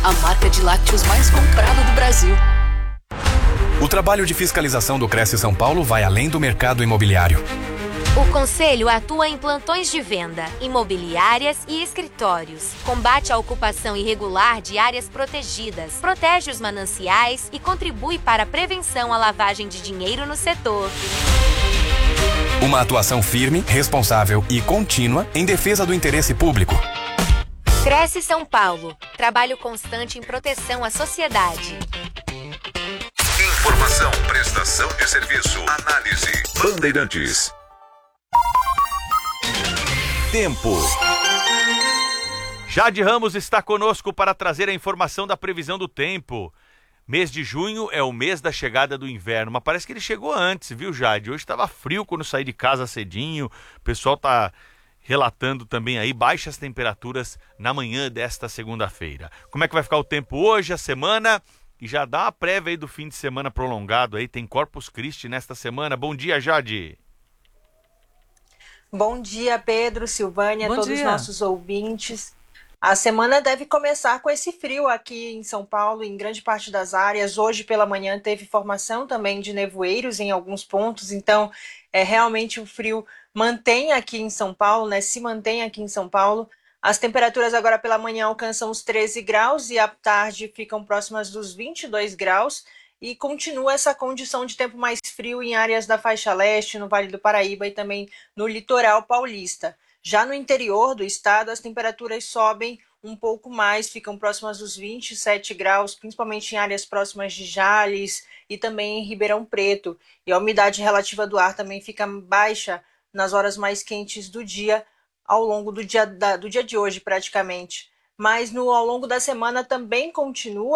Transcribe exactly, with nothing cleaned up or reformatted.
a marca de lácteos mais comprada do Brasil. O trabalho de fiscalização do Cresce São Paulo vai além do mercado imobiliário. O Conselho atua em plantões de venda, imobiliárias e escritórios. Combate a ocupação irregular de áreas protegidas, protege os mananciais e contribui para a prevenção à lavagem de dinheiro no setor. Uma atuação firme, responsável e contínua em defesa do interesse público. Cresce São Paulo. Trabalho constante em proteção à sociedade. Informação, prestação de serviço, análise. Bandeirantes. Tempo. Jade Ramos está conosco para trazer a informação da previsão do tempo. Mês de junho é o mês da chegada do inverno, mas parece que ele chegou antes, viu, Jade? Hoje estava frio quando saí de casa cedinho, o pessoal está relatando também aí baixas temperaturas na manhã desta segunda-feira. Como é que vai ficar o tempo hoje, a semana? E já dá a prévia aí do fim de semana prolongado aí, tem Corpus Christi nesta semana. Bom dia, Jade. Bom dia, Pedro, Silvânia, Bom todos os dia. nossos ouvintes. A semana deve começar com esse frio aqui em São Paulo, em grande parte das áreas. Hoje pela manhã teve formação também de nevoeiros em alguns pontos, então é realmente o frio mantém aqui em São Paulo, né? Se mantém aqui em São Paulo. As temperaturas agora pela manhã alcançam os treze graus e à tarde ficam próximas dos vinte e dois graus. E continua essa condição de tempo mais frio em áreas da faixa leste, no Vale do Paraíba e também no litoral paulista. Já no interior do estado, as temperaturas sobem um pouco mais, ficam próximas dos vinte e sete graus, principalmente em áreas próximas de Jales e também em Ribeirão Preto. E a umidade relativa do ar também fica baixa nas horas mais quentes do dia, ao longo do dia, da, do dia de hoje praticamente. Mas no, ao longo da semana também continua